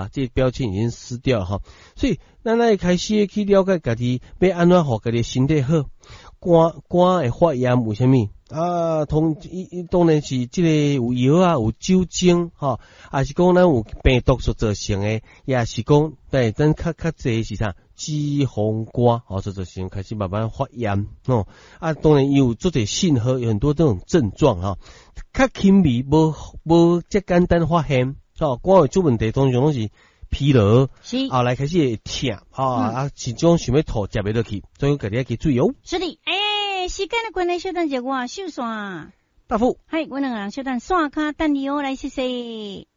这个标签已经撕掉哈。所以咱来开始去了解家己要安怎互家己身体好。肝会发炎为什么？当然是这个有药啊，有酒精哈，还是讲咱有病毒所造成的，也是讲对咱较济是啥脂肪肝所造成开始慢慢发炎哦。当然有做者信号，有很多这种症状哈，较轻微无这简单发现肝会出问题，通常拢是疲劳，后来开始会痛是种想要吐食袂落去，所以家己要去注意哦。 是的，时间的关系，小等一下我收线。 大夫， 我两个人小等线卡等你哦，来谢谢。